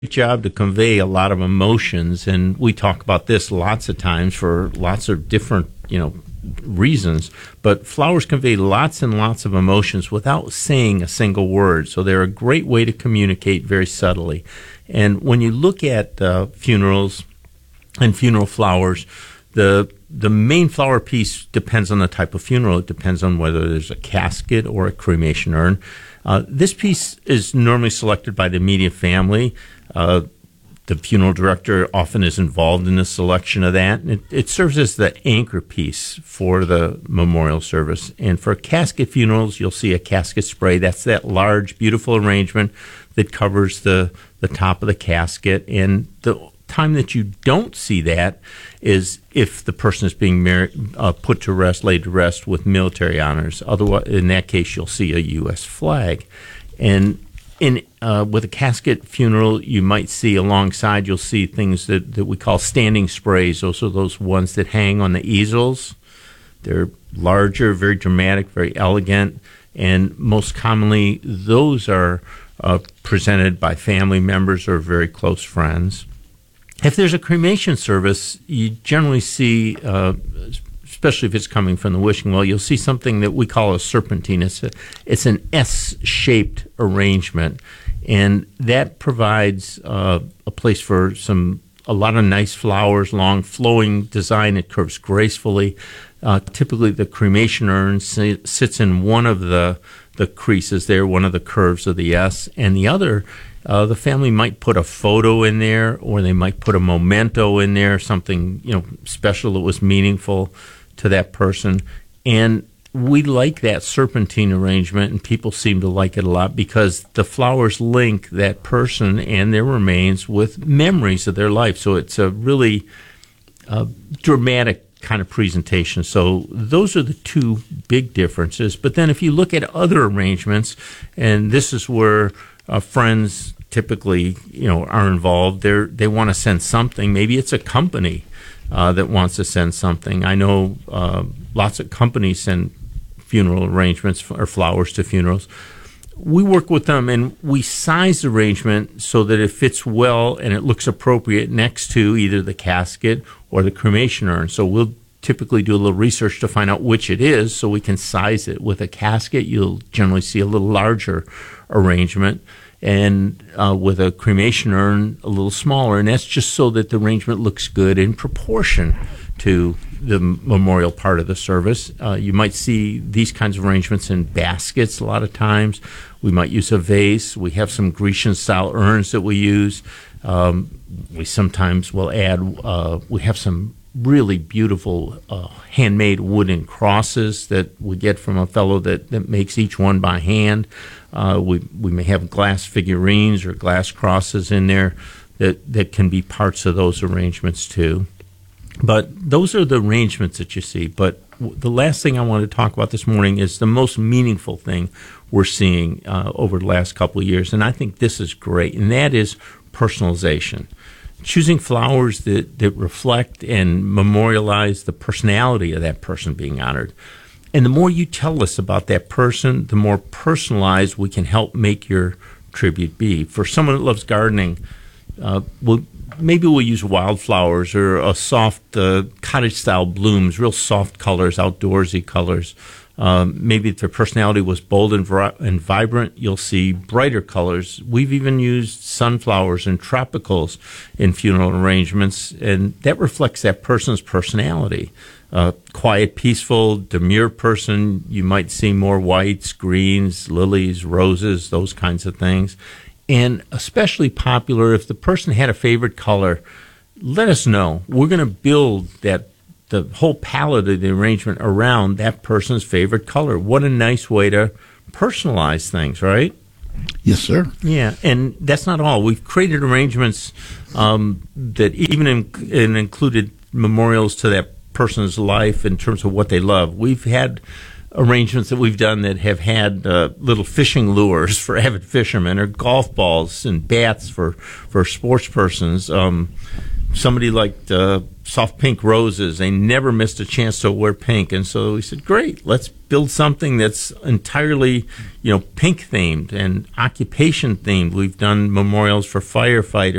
job to convey a lot of emotions, and we talk about this lots of times for lots of different reasons, but flowers convey lots and lots of emotions without saying a single word, so they're a great way to communicate very subtly. And when you look at funerals and funeral flowers, the main flower piece depends on the type of funeral. It depends on whether there's a casket or a cremation urn. This piece is normally selected by the immediate family. The funeral director often is involved in the selection of that. And it serves as the anchor piece for the memorial service. And for casket funerals, you'll see a casket spray. That's that large, beautiful arrangement that covers the top of the casket. And the time that you don't see that is if the person is being put to rest, laid to rest with military honors. Otherwise, in that case, you'll see a U.S. flag. And with a casket funeral, you might see alongside, you'll see things that we call standing sprays. Those are those ones that hang on the easels. They're larger, very dramatic, very elegant, and most commonly, those are presented by family members or very close friends. If there's a cremation service, you generally see, especially if it's coming from the wishing well, you'll see something that we call a serpentine. It's an S-shaped arrangement, and that provides a place for a lot of nice flowers, long flowing design. It curves gracefully. Typically, the cremation urn sits in one of the creases there, one of the curves of the S, and the other. The family might put a photo in there, or they might put a memento in there, something special that was meaningful to that person. And we like that serpentine arrangement, and people seem to like it a lot because the flowers link that person and their remains with memories of their life. So it's a really dramatic kind of presentation. So those are the two big differences. But then if you look at other arrangements, and this is where friends typically are involved, they want to send something. Maybe it's a company that wants to send something. I know lots of companies send funeral arrangements or flowers to funerals. We work with them and we size the arrangement so that it fits well and it looks appropriate next to either the casket or the cremation urn. So we'll typically do a little research to find out which it is so we can size it. With a casket, you'll generally see a little larger arrangement, and with a cremation urn, a little smaller, and that's just so that the arrangement looks good in proportion to the memorial part of the service. You might see these kinds of arrangements in baskets a lot of times. We might use a vase. We have some Grecian-style urns that we use. We sometimes will add, we have some really beautiful handmade wooden crosses that we get from a fellow that makes each one by hand. We may have glass figurines or glass crosses in there that can be parts of those arrangements too. But those are the arrangements that you see. But the last thing I want to talk about this morning is the most meaningful thing we're seeing over the last couple of years, and I think this is great, and that is personalization. Choosing flowers that reflect and memorialize the personality of that person being honored. And the more you tell us about that person, the more personalized we can help make your tribute be. For someone that loves gardening, maybe we'll use wildflowers or a soft cottage-style blooms, real soft colors, outdoorsy colors. Maybe if their personality was bold and vibrant, you'll see brighter colors. We've even used sunflowers and tropicals in funeral arrangements, and that reflects that person's personality. Quiet, peaceful, demure person, you might see more whites, greens, lilies, roses, those kinds of things. And especially popular, if the person had a favorite color, let us know. We're going to build the whole palette of the arrangement around that person's favorite color. What a nice way to personalize things, right? Yes, sir. Yeah, and that's not all. We've created arrangements that even included memorials to that person's life in terms of what they love. We've had arrangements that we've done that have had little fishing lures for avid fishermen, or golf balls and bats for sports persons. Somebody liked soft pink roses. They never missed a chance to wear pink. And so we said, great, let's build something that's entirely, pink themed and occupation themed. We've done memorials for firefighters.